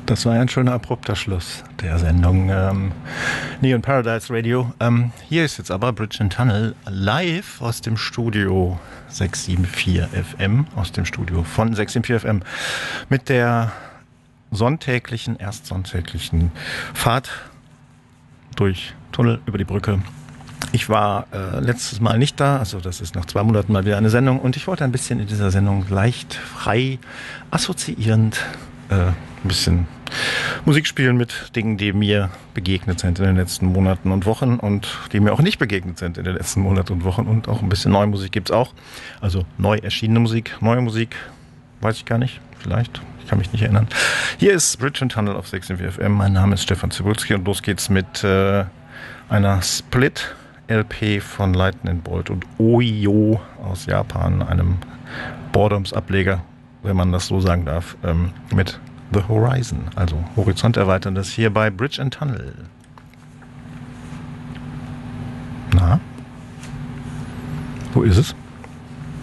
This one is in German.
Das war ein schöner abrupter Schluss der Sendung Neon Paradise Radio. Hier ist jetzt aber Bridge and Tunnel live aus dem Studio 674 FM, aus dem Studio von 674 FM mit der erstsonntäglichen Fahrt durch Tunnel über die Brücke. Ich war letztes Mal nicht da, also das ist nach 2 Monaten mal wieder eine Sendung und ich wollte ein bisschen in dieser Sendung leicht, frei, assoziierend ein bisschen Musik spielen mit Dingen, die mir begegnet sind in den letzten Monaten und Wochen und die mir auch nicht begegnet sind in den letzten Monaten und Wochen, und auch ein bisschen neue Musik gibt's auch. Also neu erschienene Musik, neue Musik, weiß ich gar nicht, vielleicht, ich kann mich nicht erinnern. Hier ist Bridge and Tunnel auf 674 FM, mein Name ist Stefan Cybulski und los geht's mit einer Split-LP von Lightning Bolt und Oyo aus Japan, einem Boredoms-Ableger, wenn man das so sagen darf, mit The Horizon, also Horizont erweiterndes, hier bei Bridge and Tunnel. Na? Wo ist es?